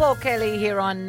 Paul Kelly here on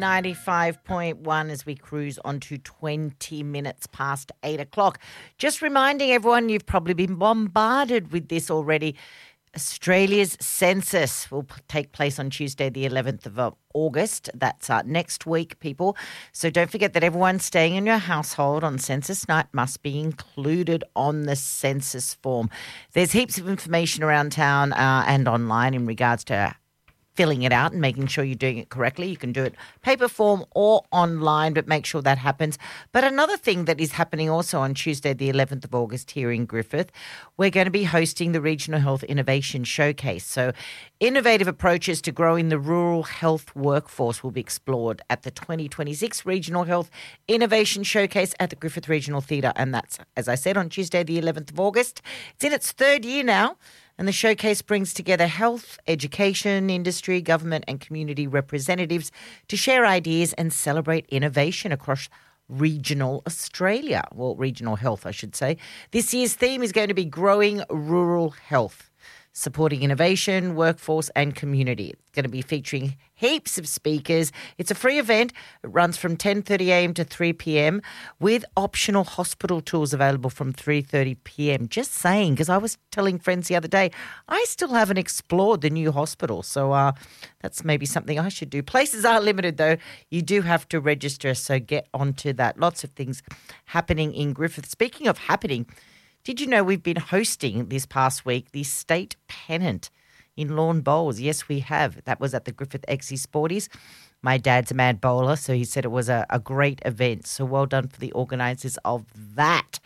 95.1 as we cruise on to 20 minutes past 8 o'clock. Just reminding everyone, you've probably been bombarded with this already. Australia's census will take place on Tuesday, the 11th of August. That's next week, people. So don't forget that everyone staying in your household on census night must be included on the census form. There's heaps of information around town and online in regards to filling it out and making sure you're doing it correctly. You can do it paper form or online, but make sure that happens. But another thing that is happening also on Tuesday, the 11th of August here in Griffith, we're going to be hosting the Regional Health Innovation Showcase. So innovative approaches to growing the rural health workforce will be explored at the 2026 Regional Health Innovation Showcase at the Griffith Regional Theatre. And that's, as I said, on Tuesday, the 11th of August. It's in its third year now. And the showcase brings together health, education, industry, government and community representatives to share ideas and celebrate innovation across regional Australia. Well, regional health, I should say. This year's theme is going to be growing rural health, supporting innovation, workforce and community. It's going to be featuring heaps of speakers. It's a free event. It runs from 10:30am to 3pm with optional hospital tours available from 3:30pm. Just saying, because I was telling friends the other day, I still haven't explored the new hospital. So that's maybe something I should do. Places are limited though. You do have to register, so get onto that. Lots of things happening in Griffith. Speaking of happening, did you know we've been hosting this past week the state pennant in lawn bowls? Yes, we have. That was at the Griffith XC Sporties. My dad's a mad bowler, so he said it was a great event. So well done for the organisers of that.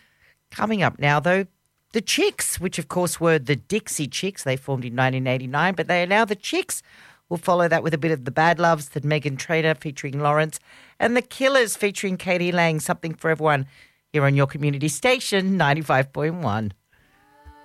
Coming up now, though, the Chicks, which of course were the Dixie Chicks. They formed in 1989, but they are now the Chicks. We'll follow that with a bit of the Bad Loves, the Megan Trainor featuring Lawrence, and the Killers featuring Katie Lang. Something for everyone here on your community station, 95.1.